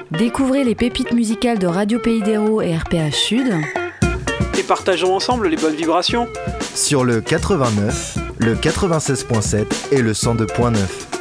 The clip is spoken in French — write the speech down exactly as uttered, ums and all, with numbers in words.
Découvrez les pépites musicales de Radio Pays d'Hérault et R P H Sud. Et partageons ensemble les bonnes vibrations. Sur le quatre-vingt-neuf, le quatre-vingt-seize virgule sept et le cent deux virgule neuf.